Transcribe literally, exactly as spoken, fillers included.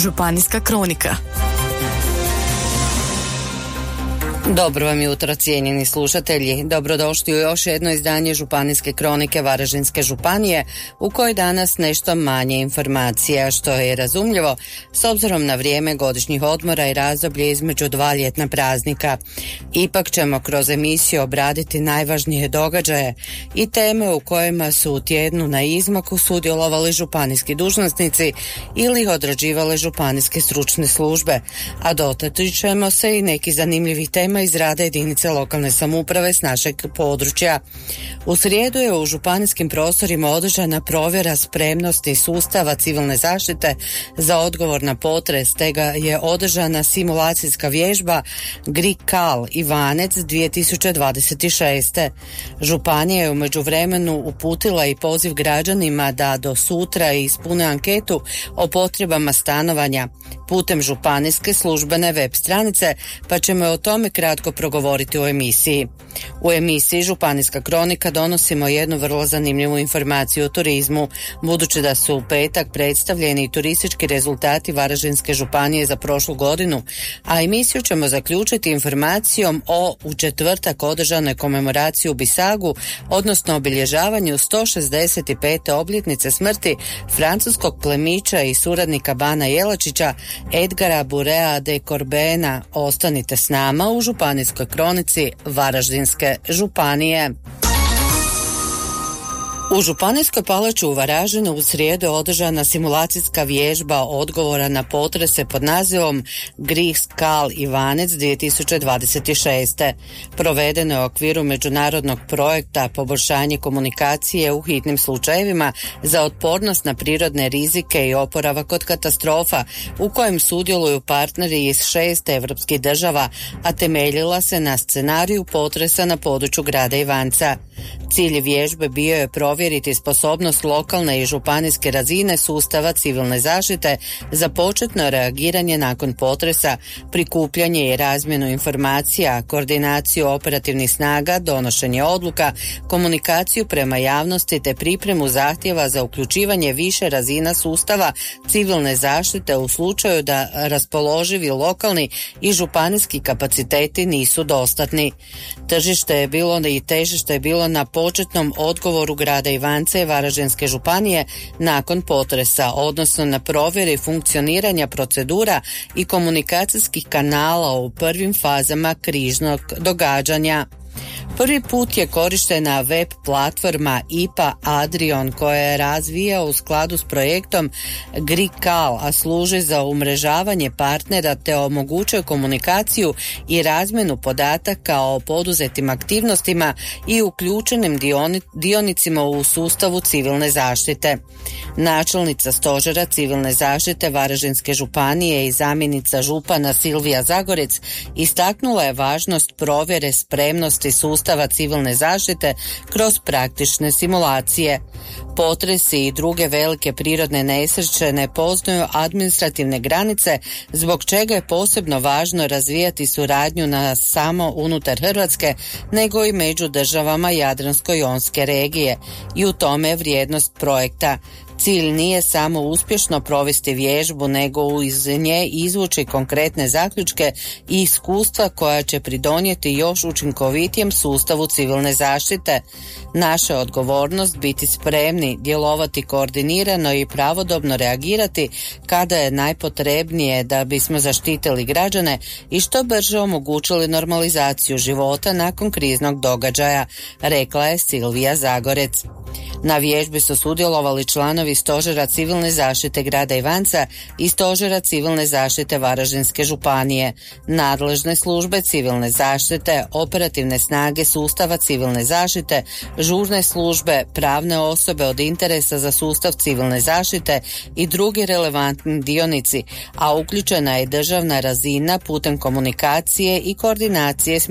Županijska kronika. Dobro vam jutro, cijenjeni slušatelji. Dobrodošli u još jedno izdanje Županijske kronike Varaždinske županije, u kojoj danas nešto manje informacija, što je razumljivo s obzirom na vrijeme godišnjih odmora i razdoblje između dva ljetna praznika. Ipak ćemo kroz emisiju obraditi najvažnije događaje i teme u kojima su u tjednu na izmaku sudjelovali županijski dužnosnici ili odrađivale županijske stručne službe, a dotakli ćemo se i nekih zanimljivih tema iz rada jedinice lokalne samouprave s našeg područja. U srijedu je u županijskim prostorima održana provjera spremnosti sustava civilne zaštite za odgovor na potres, te ga je održana simulacijska vježba Grikal Ivanec dvije tisuće dvadeset šest. Županija je u međuvremenu uputila i poziv građanima da do sutra ispune anketu o potrebama stanovanja putem županijske službene web stranice, pa ćemo o tome kratko progovoriti u emisiji. U emisiji Županijska kronika donosimo jednu vrlo zanimljivu informaciju o turizmu, budući da su u petak predstavljeni turistički rezultati Varaždinske županije za prošlu godinu, a emisiju ćemo zaključiti informacijom o u četvrtak održanoj komemoraciji u Bisagu, odnosno obilježavanju sto šezdeset pete obljetnice smrti francuskog plemića i suradnika Bana Jelačića Edgara Burea de Corbena. Ostanite s nama u Županijskoj kronici Varaždinske županije. U Županijskoj palači u Varaždinu u srijedu je održana simulacijska vježba odgovora na potrese pod nazivom Grikal Ivanec dvije tisuće dvadeset šest. Provedeno je u okviru međunarodnog projekta poboljšanje komunikacije u hitnim slučajevima za otpornost na prirodne rizike i oporavak od katastrofa, u kojem sudjeluju partneri iz šest evropskih država, a temeljila se na scenariju potresa na području grada Ivanca. Cilj vježbe bio je provjeriti sposobnost lokalne i županijske razine sustava civilne zaštite za početno reagiranje nakon potresa, prikupljanje i razmjenu informacija, koordinaciju operativnih snaga, donošenje odluka, komunikaciju prema javnosti te pripremu zahtjeva za uključivanje više razina sustava civilne zaštite u slučaju da raspoloživi lokalni i županijski kapaciteti nisu dostatni. Tržište je bilo i težište je bilo na početnom odgovoru grada Ivanca i Varaždinske županije nakon potresa, odnosno na provjeri funkcioniranja procedura i komunikacijskih kanala u prvim fazama kriznog događanja. Prvi put je korištena web platforma I P A Adrion, koja je razvijao u skladu s projektom Grikal, a služi za umrežavanje partnera te omogućuje komunikaciju i razmjenu podataka o poduzetim aktivnostima i uključenim dioni, dionicima u sustavu civilne zaštite. Načelnica stožera civilne zaštite Varaždinske županije i zamjenica župana Silvija Zagorec istaknula je važnost provjere spremnosti sustava civilne zaštite kroz praktične simulacije. Potresi i druge velike prirodne nesreće ne poznaju administrativne granice, zbog čega je posebno važno razvijati suradnju na samo unutar Hrvatske, nego i među državama Jadransko-jonske regije. I u tome je vrijednost projekta. Cilj nije samo uspješno provesti vježbu, nego iz nje izvući konkretne zaključke i iskustva koja će pridonijeti još učinkovitijem sustavu civilne zaštite. Naša odgovornost biti spremni, djelovati koordinirano i pravodobno reagirati kada je najpotrebnije da bismo zaštitili građane i što brže omogućili normalizaciju života nakon kriznog događaja, rekla je Silvija Zagorec. Na vježbi su sudjelovali članovi Stožera civilne zaštite grada Ivanca i Stožera civilne zaštite Varaždinske županije, nadležne službe civilne zaštite, operativne snage sustava civilne zaštite, žurne službe, pravne osobe od interesa za sustav civilne zaštite i drugi relevantni dionici, a uključena je državna razina putem komunikacije i koordinacije s